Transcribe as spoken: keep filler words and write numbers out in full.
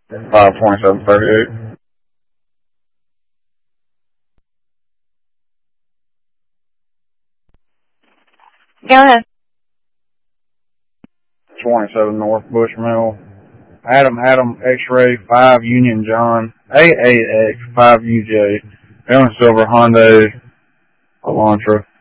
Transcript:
five twenty-seven thirty-eight. Go ahead. twenty-seven North Bush Mill. Adam Adam X-Ray five Union John A A X five U J. Aaron Silver Hyundai Elantra.